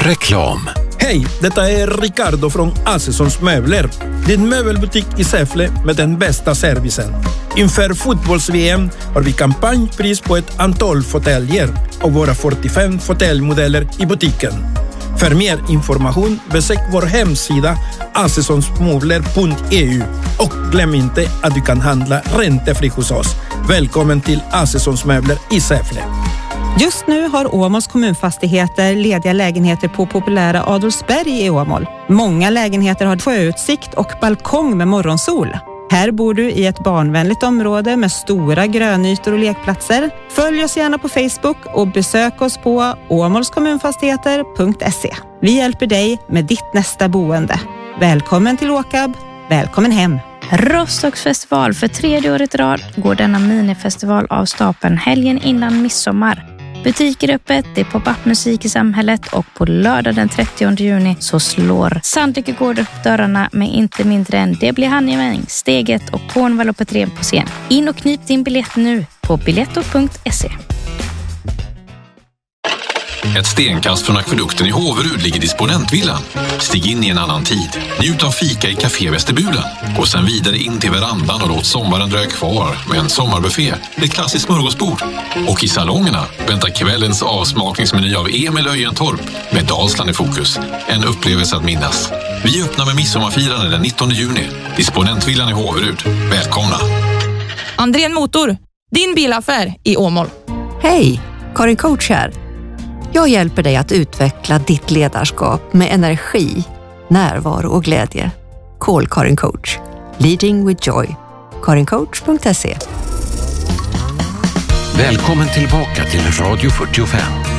Reklam. Hej, detta är Ricardo från Assessons Möbler. Din möbelbutik i Säffle med den bästa servicen. Inför fotbolls-VM har vi kampanjpris på ett antal fåtöljer och våra 45 fåtöljmodeller i butiken. För mer information besök vår hemsida assessonsmöbler.eu och glöm inte att du kan handla räntefritt hos oss. Välkommen till Assessons Möbler i Säffle. Just nu har Åmåls kommunfastigheter lediga lägenheter på populära Adolfsberg i Åmål. Många lägenheter har sjöutsikt och balkong med morgonsol. Här bor du i ett barnvänligt område med stora grönytor och lekplatser. Följ oss gärna på Facebook och besök oss på åmålskommunfastigheter.se. Vi hjälper dig med ditt nästa boende. Välkommen till Åkab. Välkommen hem. Rostocks festival för 3:e året i rad går denna minifestival av stapeln helgen innan midsommar. Butiker öppet, det är pop-up-musik i samhället och på lördag den 30 juni så slår Sandvika Gård upp dörrarna med inte mindre än Det blir Hanjemäng, Steget och Cornwall och Petrén på scen. In och knip din biljett nu på biletto.se. Ett stenkast från akvedukten i Håverud ligger Disponentvillan. Stig in i en annan tid. Njut av fika i Café Västerbulen. Och sen vidare in till verandan och låt sommaren dröja kvar med en sommarbuffé, ett klassiskt smörgåsbord. Och i salongerna väntar kvällens avsmakningsmeny av Emil Öjentorp med Dalsland i fokus. En upplevelse att minnas. Vi öppnar med midsommarfirande den 19 juni. Disponentvillan i Håverud. Välkomna! Andrén Motor, din bilaffär i Åmål. Hej, Karin Coach här. Jag hjälper dig att utveckla ditt ledarskap med energi, närvaro och glädje. Call Karin Coach. Leading with joy. karincoach.se. Välkommen tillbaka till Radio 45.